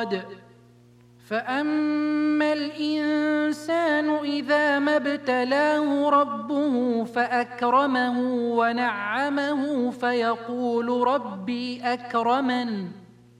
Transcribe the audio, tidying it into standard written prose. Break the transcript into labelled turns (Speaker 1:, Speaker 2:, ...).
Speaker 1: الصاد فأما الإنسان إذا ما ابتلاه ربه فأكرمه ونعمه فيقول ربي أكرمن